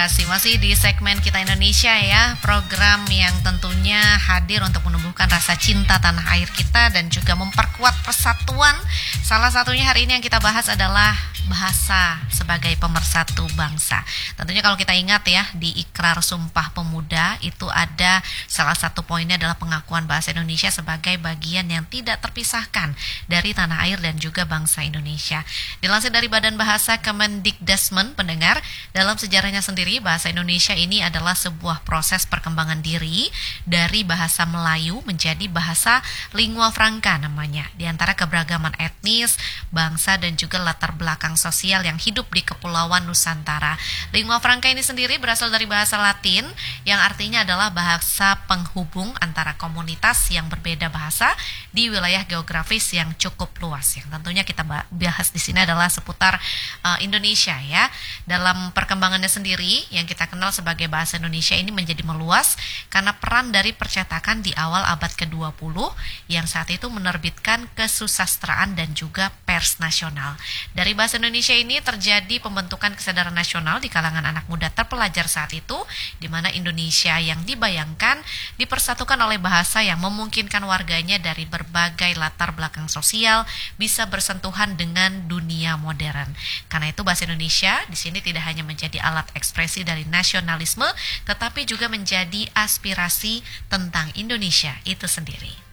Masih di segmen Kita Indonesia ya, program yang tentunya hadir untuk menumbuhkan rasa cinta tanah air kita dan juga memperkuat persatuan. Salah satunya hari ini yang kita bahas adalah bahasa sebagai pemersatu bangsa. Tentunya kalau kita ingat ya, di Ikrar Sumpah Pemuda itu ada salah satu poinnya adalah pengakuan bahasa Indonesia sebagai bagian yang tidak terpisahkan dari tanah air dan juga bangsa Indonesia. Dilansir dari Badan Bahasa Kemendikbudrismen, pendengar, dalam sejarahnya sendiri bahasa Indonesia ini adalah sebuah proses perkembangan diri dari bahasa Melayu menjadi bahasa lingua franca namanya, di antara keberagaman etnis, bangsa dan juga latar belakang sosial yang hidup di Kepulauan Nusantara. Lingua franca ini sendiri berasal dari bahasa Latin yang artinya adalah bahasa penghubung antara komunitas yang berbeda bahasa di wilayah geografis yang cukup luas. Yang tentunya kita bahas di sini adalah seputar Indonesia ya. Dalam perkembangannya sendiri yang kita kenal sebagai bahasa Indonesia ini menjadi meluas karena peran dari percetakan di awal abad ke-20 yang saat itu menerbitkan kesusastraan dan juga pers nasional. Dari bahasa Indonesia ini terjadi pembentukan kesadaran nasional di kalangan anak muda terpelajar saat itu, di mana Indonesia yang dibayangkan dipersatukan oleh bahasa yang memungkinkan warganya dari berbagai latar belakang sosial bisa bersentuhan dengan dunia modern. Karena itu bahasa Indonesia di sini tidak hanya menjadi alat ekspresi dari nasionalisme, tetapi juga menjadi aspirasi tentang Indonesia itu sendiri.